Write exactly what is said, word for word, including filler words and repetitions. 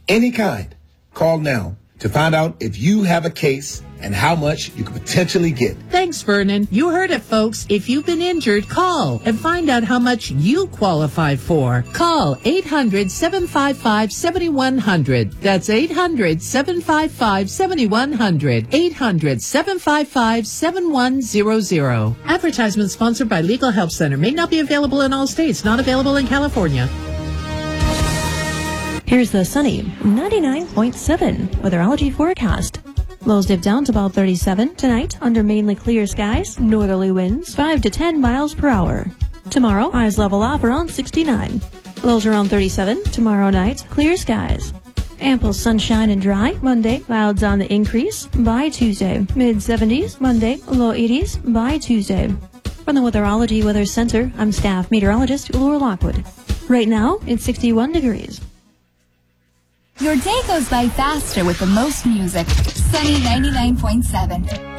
any kind. Call now to find out if you have a case and how much you could potentially get. Thanks, Vernon. You heard it, folks. If you've been injured, call and find out how much you qualify for. Call eight hundred, seven five five, seven one zero zero. That's eight hundred, seven five five, seven one zero zero. eight hundred, seven five five, seven one zero zero. Advertisement sponsored by Legal Help Center. May not be available in all states. Not available in California. Here's the sunny ninety-nine point seven weatherology forecast. Lows dip down to about thirty-seven tonight under mainly clear skies, northerly winds five to ten miles per hour. Tomorrow, highs level off around sixty-nine. Lows around thirty-seven tomorrow night, clear skies. Ample sunshine and dry Monday, clouds on the increase by Tuesday. mid seventies Monday, low eighties by Tuesday. From the Weatherology Weather Center, I'm staff meteorologist Laura Lockwood. Right now, it's sixty-one degrees. Your day goes by faster with the most music. Sunny ninety-nine point seven.